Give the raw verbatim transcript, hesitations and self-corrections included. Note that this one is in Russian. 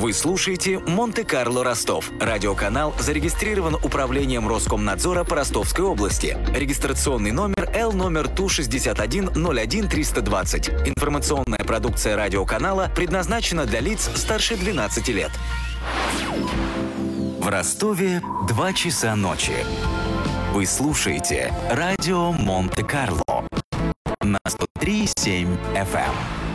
Вы слушаете «Монте-Карло Ростов». Радиоканал зарегистрирован Управлением Роскомнадзора по Ростовской области. Регистрационный номер Л номер Ту шестьдесят один ноль один триста двадцать. Информационная продукция радиоканала предназначена для лиц старше двенадцати лет. В Ростове два часа ночи. Вы слушаете радио Монте-Карло на сто три и семь эф эм.